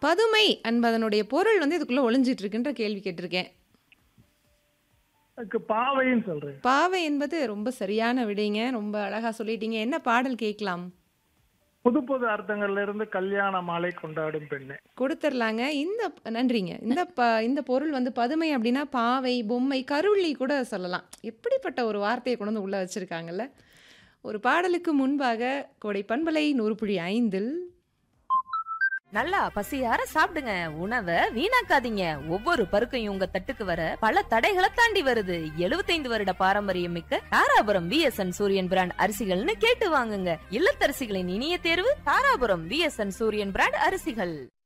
பதுமை என்பதனுடைய பொருள் வந்து இதுக்குள்ள ஒளிஞ்சிட்டு இருக்குன்ற கேள்வி கேட்டிருக்கேன். அதுக்கு பாவைன்னு சொல்றேன். பாவை என்பது ரொம்ப சரியான விடைங்க. ரொம்ப அழகா சொல்லிட்டீங்க. என்ன பாடல் கேட்கலாம்? புது புது அர்த்தங்கள்ல இருந்து கல்யாண மாலை கொண்டாடும் பெண்ணே. கொடுத்துர்லாங்க. நன்றிங்க. இந்த பொருள் வந்து பதுமை அப்படின்னா பாவை, பொம்மை, கருவிழி கூட சொல்லலாம். எப்படிப்பட்ட ஒரு வார்த்தைய கொண்டு வந்து உள்ள வச்சிருக்காங்கல்ல. ஒரு பாடலுக்கு முன்பாக கோடை பண்பலை 100.5 நல்லா பசியார சாப்பிடுங்க. உணவை வீணாக்காதீங்க. ஒவ்வொரு பருக்கையும் உங்க தட்டுக்கு வர பல தடைகளை தாண்டி வருது. 75 வருட பாரம்பரியம் மிக்க தாராபுரம் விஎஸ்என் சூரியன் பிராண்ட் அரிசிகள்னு கேட்டு வாங்குங்க. இல்லத்தரசிகளின் இனிய தேர்வு தாராபுரம் விஎஸ்என் சூரியன் பிராண்ட் அரிசிகள்.